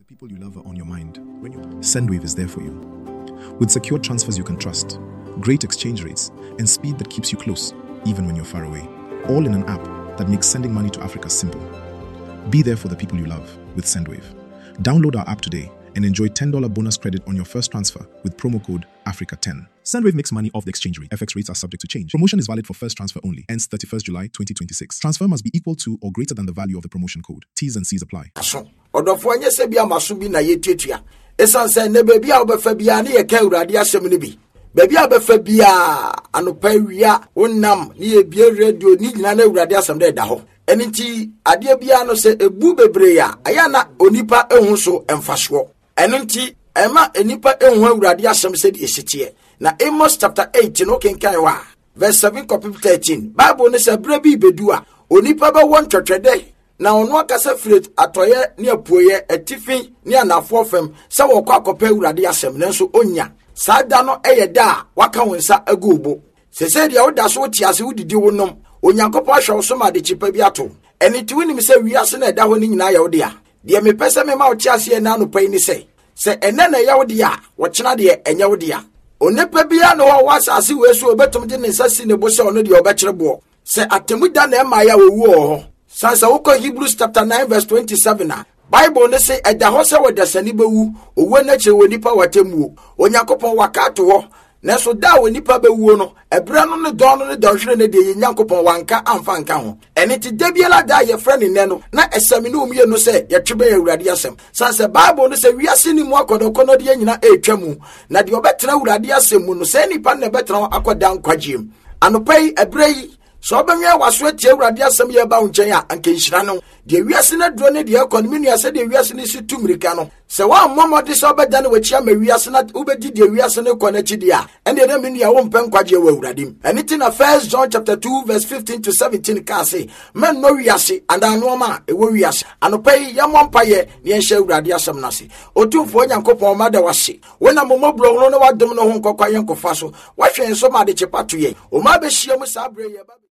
People you love are on your mind. Sendwave is there for you. With secure transfers you can trust, great exchange rates, and speed that keeps you close, even when you're far away. All in an app that makes sending money to Africa simple. Be there for the people you love with Sendwave. Download our app today and enjoy $10 bonus credit on your first transfer with promo code Africa10. Sendwave makes money off the exchange rate. FX rates are subject to change. Promotion is valid for first transfer only. Ends 31st July 2026. Transfer must be equal to or greater than the value of the promotion code. T's and C's apply. Odofo anye se bia maso bi na yetuatua. Esan se ne ba bia obefa bia na ye ka urade asem ne bi. Ba bia obefa bia anopa wia wonnam ne ye bia radio ni nyina na urade asem da da ho. Eniti ade bia no se ebu bebre ya aya na onipa ehun so emfaso. Eniti ema enipa ehun urade asem se de esitie. Na Amos chapter 8 no kenkan wa verse 7 copy 13. Bible ne se bre bi bedu a onipa be won twetwede na ono akasa firet atoye ne apuoye atifi ne anafo fam se wo kwa akopa urade asem nanso onya sada no eyeda waka wonsa agubo sese dia woda so tiase wodidi wonom onyankopɔ ahwe so ma de chipa bi ato eni ti woni se wiase na eda ho ni nyina ya wode a de me pese me ma wo tiase na no pai ni se ene na ya wode a wo kyena de enya wode a onepa bia no wo wasase wesu obetum de ne nsasi ne bo se ono de obekyerebo se atemuda na ema ya wo ho sansa woko Hebrews chapter 9 verse 27 Bible ne say eda ho se wedasani bewu owo na kire wonipa watemuo onyankopon wakato ho na so da wonipa bewu no ebra no ne don no ne dɔhwere ne de nyankopon wanka amfa nka ho ene ti debiela da ye frɛ ne no na esami no umie no se yetwebe awurade asɛm sansa Bible ne say wiase ni mu akodokono de nyina etwamu na de obetena awurade asɛm mu no se nipa na betena akoda nkwagiem anopai ebrei so obenye waso atie awurade asɛm ye ba nkyɛn a anka nhyira no de wiase na duro ne de economy no ase de wiase ne si tumirika no se wa mmomode so obeda ne wachi ama wiase na ubedi de wiase ne kɔ na chidi a ende na menu ya wo mpɛ nkwaje wa awurade aniti na 1 John chapter 2 verse 15 to 17 ka say men no wiase and anoma e wo wiase anopai ya mompaye ne enhye awurade asɛm na se otumfo nyankopɔn ma da wase wona momobro no na wadom no ho nkɔkwa yɛnkɔfa so wahwɛ nso ma de chepato ye o ma be hia mu sa abrɛ ye